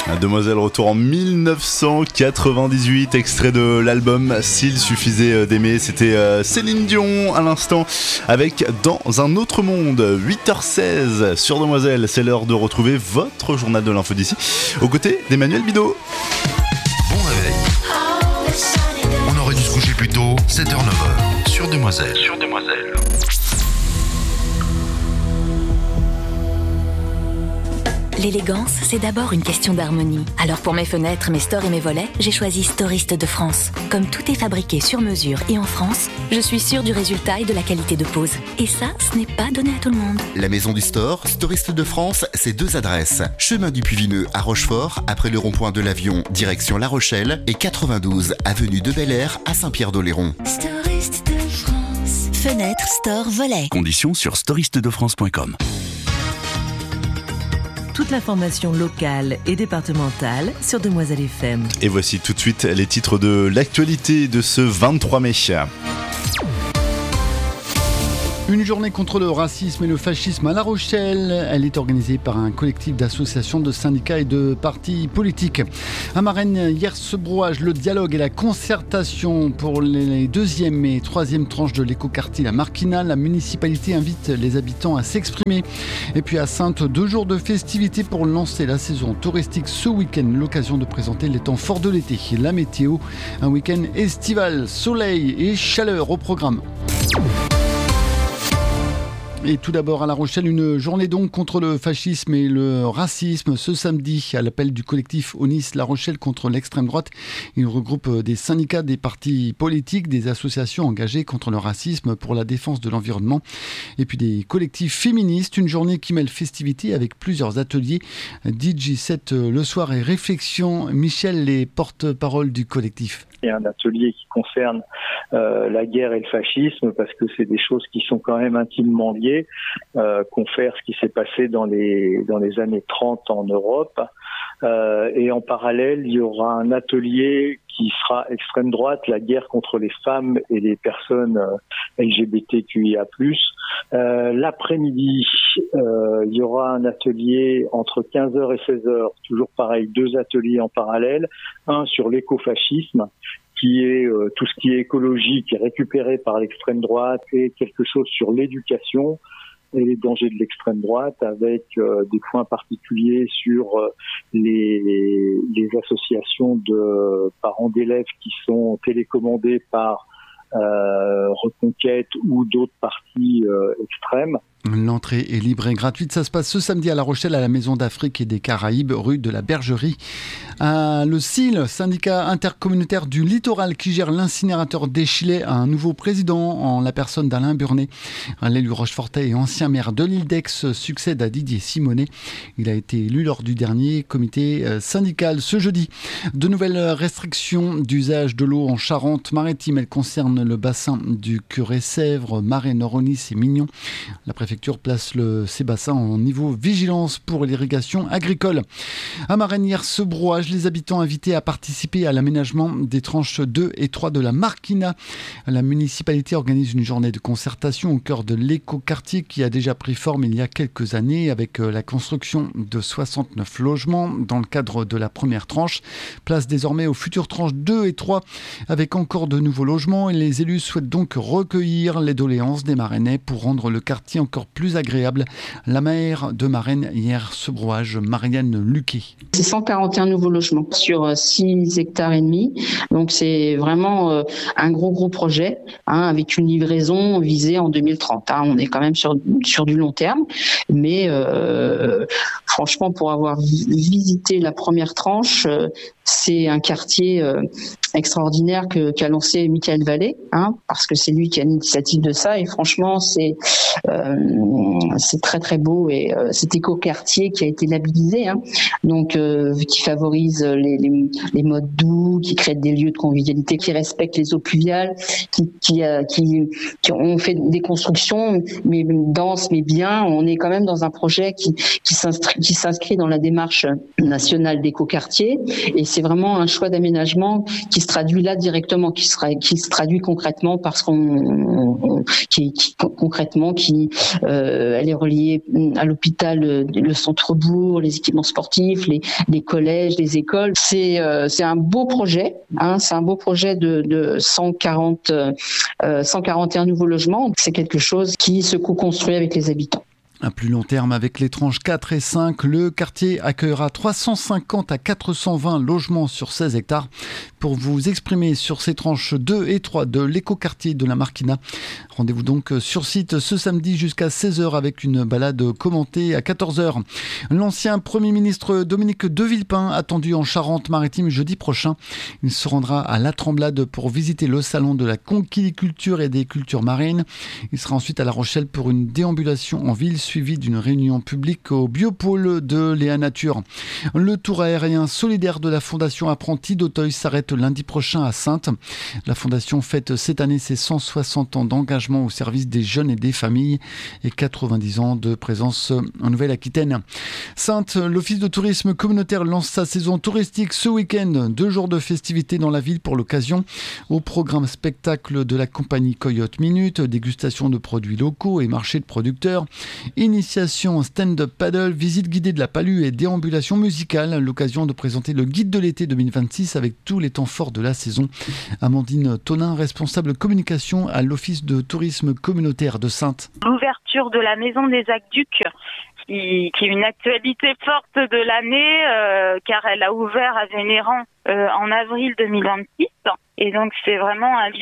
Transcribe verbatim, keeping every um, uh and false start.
Demoiselle, retour en dix-neuf cent quatre-vingt-dix-huit, extrait de l'album S'il suffisait d'aimer. C'était Céline Dion à l'instant avec Dans un autre monde. huit heures seize sur Demoiselle, c'est l'heure de retrouver votre journal de l'info d'ici aux côtés d'Emmanuel Bidot. Bon réveil. On aurait dû se coucher plus tôt, sept heures neuf heures sur Demoiselle. Sur Demoiselle. L'élégance, c'est d'abord une question d'harmonie. Alors pour mes fenêtres, mes stores et mes volets, j'ai choisi Storiste de France. Comme tout est fabriqué sur mesure et en France, je suis sûre du résultat et de la qualité de pose. Et ça, ce n'est pas donné à tout le monde. La maison du store, Storiste de France, c'est deux adresses. Chemin du Puy-Vineux à Rochefort, après le rond-point de l'Avion, direction La Rochelle, et quatre-vingt-douze avenue de Bel Air à Saint-Pierre-d'Oléron. Storiste de France. Fenêtre, store, volet. Conditions sur storiste de france point com. Toute l'information locale et départementale sur Demoiselle F M. Et voici tout de suite les titres de l'actualité de ce vingt-trois mai. Une journée contre le racisme et le fascisme à La Rochelle. Elle est organisée par un collectif d'associations, de syndicats et de partis politiques. À Marennes, hier se brouage le dialogue et la concertation pour les deuxième et troisième tranches de l'écoquartier La Marquina. La municipalité invite les habitants à s'exprimer. Et puis à Saintes, deux jours de festivités pour lancer la saison touristique ce week-end. L'occasion de présenter les temps forts de l'été. La météo, un week-end estival, soleil et chaleur au programme. Et tout d'abord à La Rochelle, une journée donc contre le fascisme et le racisme ce samedi à l'appel du collectif Onis La Rochelle contre l'extrême droite. Il regroupe des syndicats, des partis politiques, des associations engagées contre le racisme pour la défense de l'environnement et puis des collectifs féministes. Une journée qui mêle festivité avec plusieurs ateliers, D J set le soir et réflexion. Michel, les porte-parole du collectif. Il y a un atelier qui concerne euh, la guerre et le fascisme parce que c'est des choses qui sont quand même intimement liées. Euh, confère ce qui s'est passé dans les dans les années trente en Europe. Euh, et en parallèle, il y aura un atelier qui sera extrême droite, la guerre contre les femmes et les personnes euh, L G B T Q I A plus. Euh, l'après-midi, euh, il y aura un atelier entre quinze heures et seize heures, toujours pareil, deux ateliers en parallèle. Un sur l'écofascisme, qui est euh, tout ce qui est écologique est récupéré par l'extrême droite, et quelque chose sur l'éducation et les dangers de l'extrême droite, avec euh, des points particuliers sur euh, les, les associations de parents d'élèves qui sont télécommandées par euh, Reconquête ou d'autres partis euh, extrêmes. L'entrée est libre et gratuite. Ça se passe ce samedi à La Rochelle, à la Maison d'Afrique et des Caraïbes, rue de la Bergerie. Euh, le S I L, syndicat intercommunautaire du littoral qui gère l'incinérateur d'Échillais, a un nouveau président en la personne d'Alain Burnet. L'élu rochefortais et ancien maire de l'île d'Aix succède à Didier Simonet. Il a été élu lors du dernier comité syndical ce jeudi. De nouvelles restrictions d'usage de l'eau en Charente-Maritime. Elles concernent le bassin du Curé-Sèvres, Marais, Noronis et Mignon. La préfecture place le, ces bassins en niveau vigilance pour l'irrigation agricole. À Marennes, hier, ce brouage, les habitants invités à participer à l'aménagement des tranches deux et trois de la Marquina. La municipalité organise une journée de concertation au cœur de l'écoquartier qui a déjà pris forme il y a quelques années avec la construction de soixante-neuf logements dans le cadre de la première tranche. Place désormais aux futures tranches deux et trois avec encore de nouveaux logements et les élus souhaitent donc recueillir les doléances des Marennais pour rendre le quartier encore plus agréable. La maire de Marennes, hier, ce brouage, Marianne Luquet. C'est cent quarante et un nouveaux logements sur six hectares et demi. Donc c'est vraiment euh, un gros gros projet hein, avec une livraison visée en deux mille trente. Hein. On est quand même sur, sur du long terme. Mais euh, franchement, pour avoir visité la première tranche, euh, c'est un quartier euh, extraordinaire que, qu'a lancé Michael Vallée, hein, parce que c'est lui qui a l'initiative de ça. Et franchement, c'est euh, c'est très très beau. Et euh, cet écoquartier qui a été labellisé, hein, donc euh, qui favorise les, les, les modes doux, qui crée des lieux de convivialité, qui respectent les eaux pluviales, qui qui, euh, qui, qui ont fait des constructions, mais denses, mais bien. On est quand même dans un projet qui qui s'inscrit, qui s'inscrit dans la démarche nationale d'écoquartier. Et c'est vraiment un choix d'aménagement qui se traduit là directement, qui se, qui se traduit concrètement parce qu'on, on, qui, qui concrètement, qui, euh, elle est reliée à l'hôpital, le centre-bourg, les équipements sportifs, les, les collèges, les écoles. C'est, euh, c'est un beau projet, hein, c'est un beau projet de, de cent quarante, euh, cent quarante et un nouveaux logements. C'est quelque chose qui se co-construit avec les habitants. À plus long terme, avec les tranches quatre et cinq, le quartier accueillera trois cent cinquante à quatre cent vingt logements sur seize hectares. Pour vous exprimer sur ces tranches deux et trois de l'écoquartier de la Marquina, rendez-vous donc sur site ce samedi jusqu'à seize heures avec une balade commentée à quatorze heures. L'ancien Premier ministre Dominique de Villepin, attendu en Charente-Maritime jeudi prochain. Il se rendra à La Tremblade pour visiter le salon de la conquiliculture et des cultures marines. Il sera ensuite à La Rochelle pour une déambulation en ville suivi d'une réunion publique au biopôle de Léa Nature. Le tour aérien solidaire de la Fondation Apprentis d'Auteuil s'arrête lundi prochain à Saintes. La Fondation fête cette année ses cent soixante ans d'engagement au service des jeunes et des familles et quatre-vingt-dix ans de présence en Nouvelle-Aquitaine. Saintes, l'Office de tourisme communautaire lance sa saison touristique ce week-end. Deux jours de festivités dans la ville pour l'occasion. Au programme spectacle de la compagnie Coyote Minute, dégustation de produits locaux et marché de producteurs. Initiation stand-up paddle, visite guidée de la Palue et déambulation musicale. L'occasion de présenter le guide de l'été deux mille vingt-six avec tous les temps forts de la saison. Amandine Tonin, responsable communication à l'Office de tourisme communautaire de Saintes. L'ouverture de la Maison des Aqueducs, qui, qui est une actualité forte de l'année, euh, car elle a ouvert à Vénéran euh, en avril deux mille vingt-six. Et donc c'est vraiment un lieu